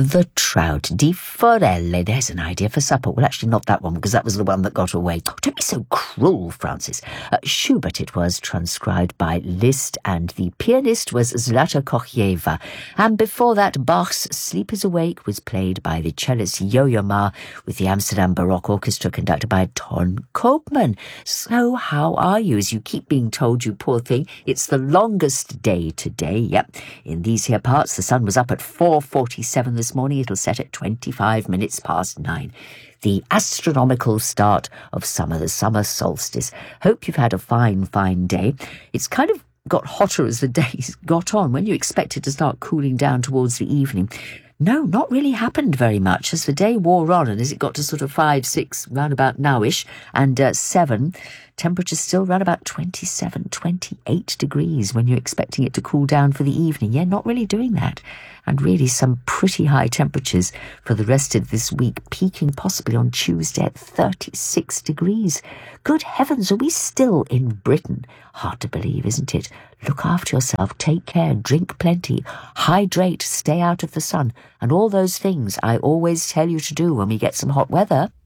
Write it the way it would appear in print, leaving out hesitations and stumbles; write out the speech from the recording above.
The trout di forelle. There's an idea for supper. Well, actually not that one, because that was the one that got away. Oh, don't be so cruel, Francis. Schubert it was, transcribed by Liszt, and the pianist was Zlata Kocheva. And before that, Bach's Sleep is Awake was played by the cellist Yo-Yo Ma, with the Amsterdam Baroque Orchestra conducted by Ton Koopman. So how are you? As you keep being told, you poor thing, it's the longest day today. Yep, in these here parts, the sun was up at 4:47 this morning. It'll set at 25 minutes past 9. The astronomical start of summer, the summer solstice. Hope you've had a fine, fine day. It's kind of got hotter as the days got on. When you expect it to start cooling down towards the evening, no, not really happened very much as the day wore on, and as it got to sort of 5, 6, round about nowish, and 7, temperatures still round about 27, 28 degrees when you're expecting it to cool down for the evening. Yeah, not really doing that. And really some pretty high temperatures for the rest of this week, peaking possibly on Tuesday at 36 degrees. Good heavens, are we still in Britain? Hard to believe, isn't it? Look after yourself, take care, drink plenty, hydrate, stay out of the sun, and all those things I always tell you to do when we get some hot weather.